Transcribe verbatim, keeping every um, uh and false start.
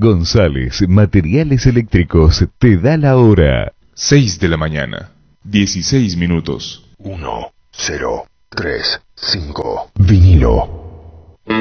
González Materiales Eléctricos te da la hora. seis de la mañana, dieciséis minutos. uno, cero, tres, cinco. Vinilo.